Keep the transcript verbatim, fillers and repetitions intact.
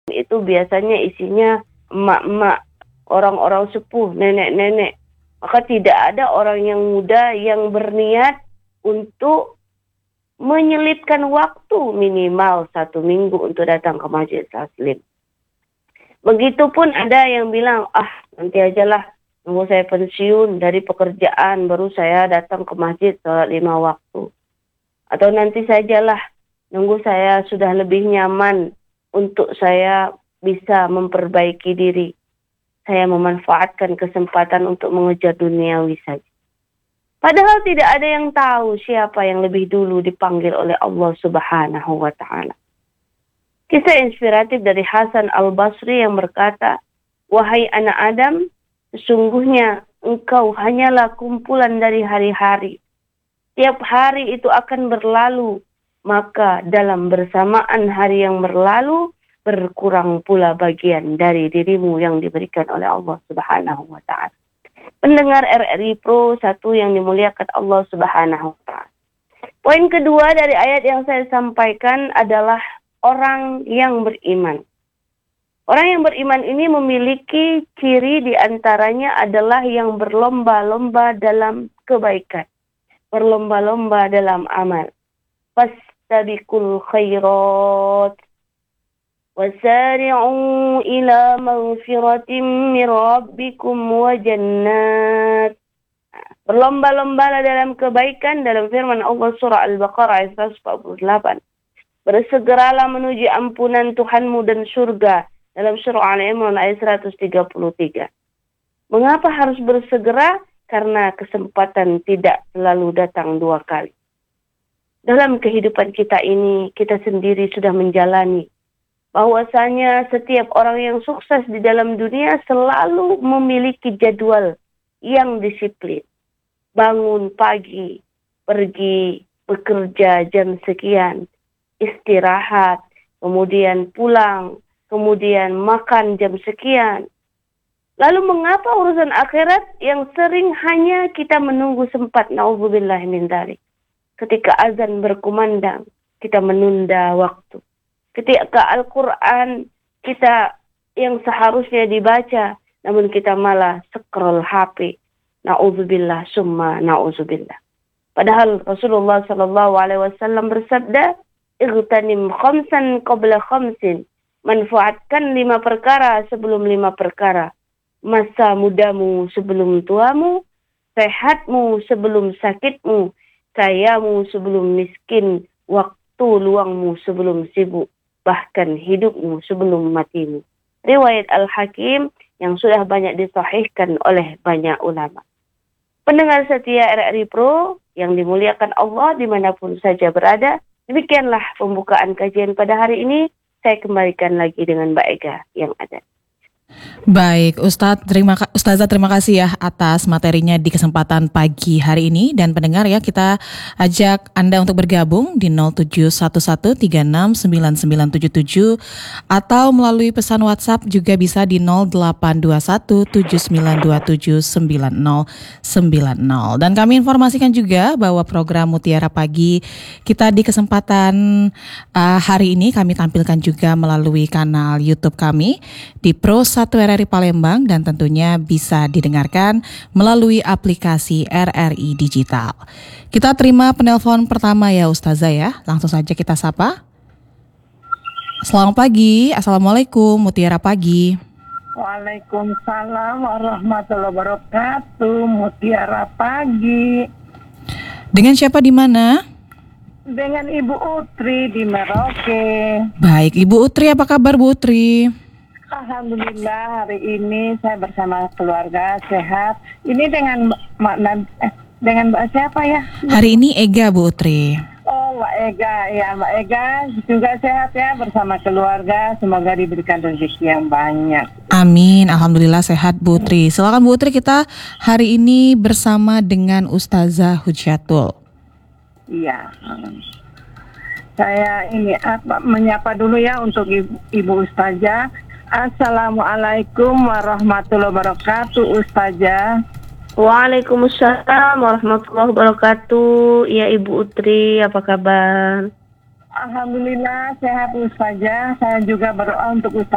Itu biasanya isinya emak-emak, orang-orang sepuh, nenek-nenek. Maka tidak ada orang yang muda yang berniat untuk menyelipkan waktu minimal satu minggu untuk datang ke Masjid Taslim. Begitupun ada yang bilang, ah nanti ajalah, nunggu saya pensiun dari pekerjaan, baru saya datang ke masjid sholat lima waktu. Atau nanti sajalah, nunggu saya sudah lebih nyaman untuk saya bisa memperbaiki diri. Saya memanfaatkan kesempatan untuk mengejar duniawi saja. Padahal tidak ada yang tahu siapa yang lebih dulu dipanggil oleh Allah Subhanahu wa Ta'ala. Kisah inspiratif dari Hasan Al-Basri yang berkata, wahai anak Adam, sesungguhnya engkau hanyalah kumpulan dari hari-hari. Tiap hari itu akan berlalu, maka dalam bersamaan hari yang berlalu, berkurang pula bagian dari dirimu yang diberikan oleh Allah Subhanahu wa Ta'ala. Pendengar R R I Pro satu yang dimuliakan Allah Subhanahu wa Ta'ala. Poin kedua dari ayat yang saya sampaikan adalah orang yang beriman. Orang yang beriman ini memiliki ciri diantaranya adalah yang berlomba-lomba dalam kebaikan. Berlomba-lomba dalam amal. Fastabiqul khairat. وَسَارِعُوا إِلَى مَغْفِرَةٍ مِّن رَّبِّكُمْ وَجَنَّاتٍ. Berlomba-lombalah dalam kebaikan dalam firman Allah surah Al-Baqarah ayat seratus empat puluh delapan. Bersegeralah menuju ampunan Tuhanmu dan surga dalam surah Al-Imran ayat seratus tiga puluh tiga. Mengapa harus bersegera? Karena kesempatan tidak selalu datang dua kali. Dalam kehidupan kita ini, kita sendiri sudah menjalani bahwasanya setiap orang yang sukses di dalam dunia selalu memiliki jadwal yang disiplin. Bangun pagi, pergi bekerja jam sekian, istirahat, kemudian pulang, kemudian makan jam sekian. Lalu mengapa urusan akhirat yang sering hanya kita menunggu sempat, na'udzubillah min dzalik. Ketika azan berkumandang, kita menunda waktu. Ketika Al-Quran kita yang seharusnya dibaca, namun kita malah scroll H P. Na'udzubillah summa na'udzubillah. Padahal Rasulullah sallallahu alaihi wasallam bersabda, "Igtanim khamsan qabla khamsin." Manfaatkan lima perkara sebelum lima perkara. Masa mudamu sebelum tuamu, sehatmu sebelum sakitmu, kayamu sebelum miskin, waktu luangmu sebelum sibuk, bahkan hidupmu sebelum matimu. Riwayat Al-Hakim yang sudah banyak disahihkan oleh banyak ulama. Pendengar setia R R I Pro yang dimuliakan Allah dimanapun saja berada, demikianlah pembukaan kajian pada hari ini. Saya kembalikan lagi dengan Mbak Ega yang ada. Baik, Ustadz, terima Ustazah terima kasih ya atas materinya di kesempatan pagi hari ini. Dan pendengar ya, kita ajak Anda untuk bergabung di nol tujuh satu satu tiga enam sembilan sembilan tujuh tujuh atau melalui pesan WhatsApp juga bisa di nol delapan dua satu tujuh sembilan dua tujuh sembilan nol sembilan nol. Dan kami informasikan juga bahwa program Mutiara Pagi kita di kesempatan uh, hari ini kami tampilkan juga melalui kanal YouTube kami di Pro satu R R I Palembang, dan tentunya bisa didengarkan melalui aplikasi R R I Digital. Kita terima penelpon pertama ya Ustazah ya. Langsung saja kita sapa. Selamat pagi, Assalamualaikum, Mutiara Pagi. Waalaikumsalam warahmatullahi wabarakatuh, Mutiara Pagi. Dengan siapa di mana? Dengan Ibu Utri di Merauke. Baik, Ibu Utri, apa kabar Bu Utri? Alhamdulillah hari ini saya bersama keluarga sehat. Ini dengan Mbak Nad- eh, dengan Mbak siapa ya? Hari ini Ega Bu Utri. Oh Mbak Ega, ya Mbak Ega juga sehat ya bersama keluarga. Semoga diberikan rezeki yang banyak. Amin, alhamdulillah sehat Bu Utri. Silakan Bu Utri, kita hari ini bersama dengan Ustazah Hujjatul. Iya. Saya ini apa, menyapa dulu ya untuk Ibu, Ibu Ustazah. Assalamualaikum warahmatullahi wabarakatuh, Ustazah. Waalaikumsalam warahmatullahi wabarakatuh. Ya Ibu Utri, apa kabar? Alhamdulillah sehat Ustazah. Saya juga berdoa untuk Ustazah